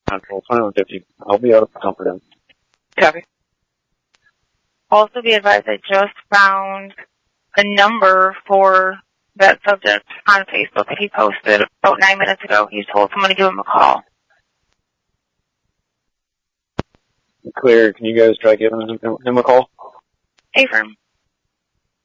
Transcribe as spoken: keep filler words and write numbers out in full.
Control twenty-one fifty. I'll be able to comfort him. Copy. Also be advised, I just found a number for that subject on Facebook that he posted about nine minutes ago. He told someone to give him a call. Clear. Can you guys try giving him, him a call? Affirm.